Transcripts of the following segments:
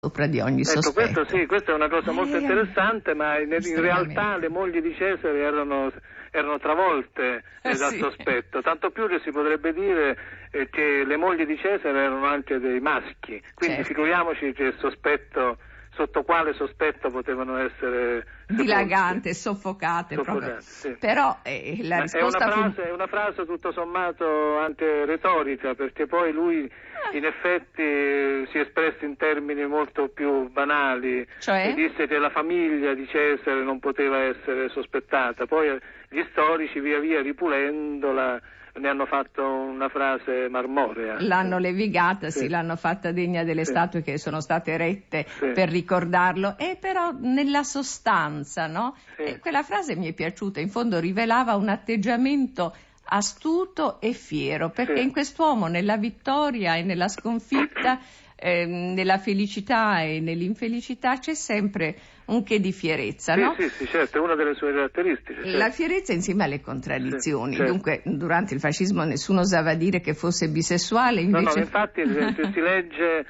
sopra di ogni sospetto. Questa è una cosa molto interessante, ma in realtà le mogli di Cesare erano travolte dal sospetto, tanto più che si potrebbe dire che le mogli di Cesare erano anche dei maschi, quindi figuriamoci che sotto quale sospetto potevano essere dilagante, soffocate. Sì. Però la risposta è una frase tutto sommato anche retorica, perché poi lui in effetti si è espresso in termini molto più banali, e disse che la famiglia di Cesare non poteva essere sospettata. Poi gli storici via via ripulendola ne hanno fatto una frase marmorea. L'hanno levigata, l'hanno fatta degna delle statue che sono state erette per ricordarlo, e però nella sostanza, no? Quella frase mi è piaciuta, in fondo rivelava un atteggiamento astuto e fiero, perché in quest'uomo, nella vittoria e nella sconfitta, nella felicità e nell'infelicità, c'è sempre un che di fierezza, no? Sì, certo, è una delle sue caratteristiche. La fierezza insieme alle contraddizioni. Dunque, durante il fascismo nessuno osava dire che fosse bisessuale, invece... No, infatti si legge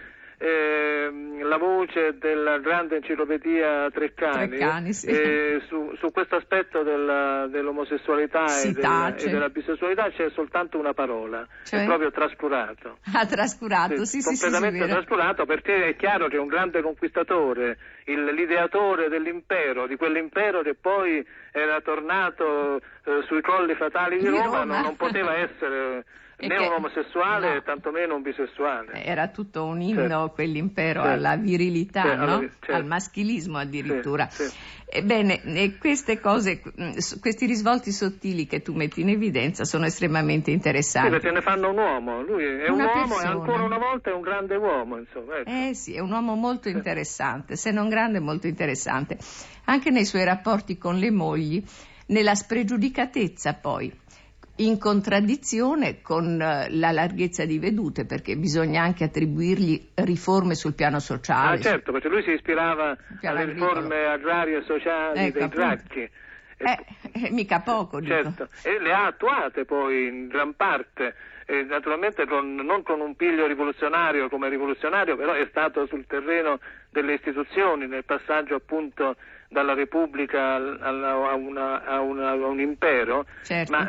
la voce della grande enciclopedia Treccani su questo aspetto dell'omosessualità e della bisessualità c'è soltanto una parola, è proprio trascurato. Trascurato, completamente trascurato, perché è chiaro che un grande conquistatore, l'ideatore dell'impero, di quell'impero che poi era tornato sui colli fatali di Roma. Non poteva essere né un omosessuale, tantomeno un bisessuale. Era tutto un inno, quell'impero, alla virilità, al maschilismo addirittura. Ebbene, queste cose, questi risvolti sottili che tu metti in evidenza sono estremamente interessanti. Perché ne fanno un uomo. Lui è un uomo, e ancora una volta è un grande uomo, insomma. Sì, è un uomo molto interessante, se non grande, molto interessante. Anche nei suoi rapporti con le mogli, nella spregiudicatezza poi, in contraddizione con la larghezza di vedute, perché bisogna anche attribuirgli riforme sul piano sociale. Certo, perché lui si ispirava alle riforme agrarie e sociali dei Gracchi. Mica poco, dico. Certo, e le ha attuate poi in gran parte, naturalmente non con un piglio rivoluzionario come rivoluzionario, però è stato sul terreno delle istituzioni, nel passaggio appunto dalla Repubblica a un impero, ma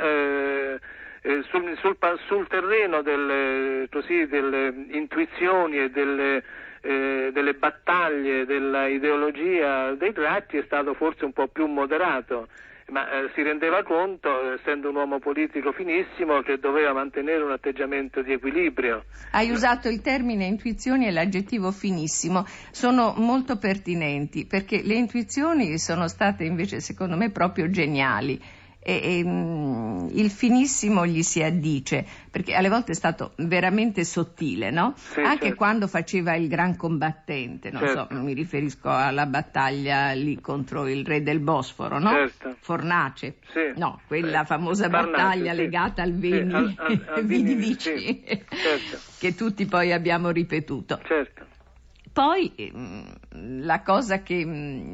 sul terreno delle intuizioni e delle battaglie della ideologia dei Gracchi è stato forse un po' più moderato, ma si rendeva conto, essendo un uomo politico finissimo, che doveva mantenere un atteggiamento di equilibrio. Hai usato il termine intuizioni e l'aggettivo finissimo, sono molto pertinenti, perché le intuizioni sono state invece, secondo me, proprio geniali. E il finissimo gli si addice, perché alle volte è stato veramente sottile, no? Anche quando faceva il gran combattente, mi riferisco alla battaglia lì contro il re del Bosforo, no? Fornace, quella famosa battaglia legata al Vini Vici, che tutti poi abbiamo ripetuto. Poi la cosa che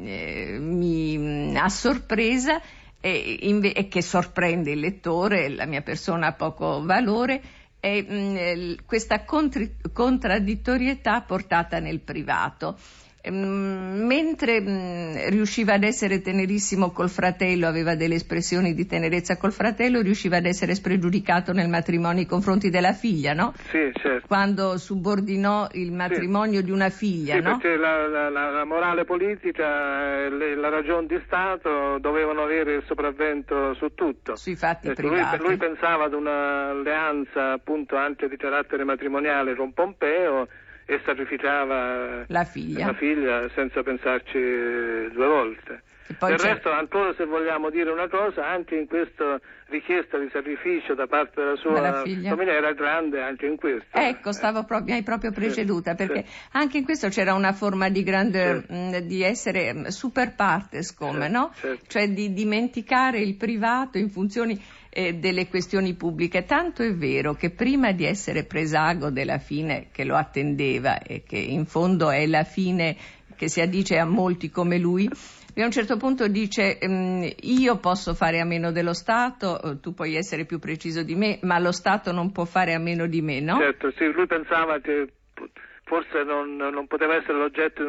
mi ha sorpresa e che sorprende il lettore, la mia persona ha poco valore, è questa contraddittorietà portata nel privato. Mentre riusciva ad essere tenerissimo col fratello, aveva delle espressioni di tenerezza col fratello, riusciva ad essere spregiudicato nel matrimonio nei confronti della figlia, no? Sì, certo. Quando subordinò il matrimonio di una figlia, no? Perché la morale politica e la ragione di Stato dovevano avere il sopravvento su tutto. Sui fatti privati. Lui pensava ad un'alleanza appunto anche di carattere matrimoniale con Pompeo, e sacrificava la figlia senza pensarci due volte. Del resto, ancora, se vogliamo dire una cosa, anche in questa richiesta di sacrificio da parte della sua famiglia era grande anche in questo. Ecco, mi hai proprio preceduta, perché anche in questo c'era una forma di grande di essere super partes, no? Cioè di dimenticare il privato in funzioni delle questioni pubbliche. Tanto è vero che prima di essere presago della fine che lo attendeva, e che in fondo è la fine che si addice a molti come lui, a un certo punto dice io posso fare a meno dello Stato, tu puoi essere più preciso di me, ma lo Stato non può fare a meno di me, no? Certo, sì, lui pensava che forse non poteva essere l'oggetto